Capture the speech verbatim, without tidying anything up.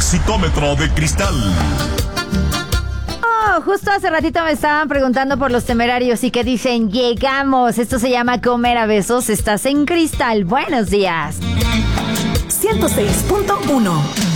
Éxitómetro de cristal. Oh, justo hace ratito me estaban preguntando por los Temerarios y que dicen, llegamos. Esto se llama Comer a Besos. Estás en Cristal. Buenos días. ciento seis punto uno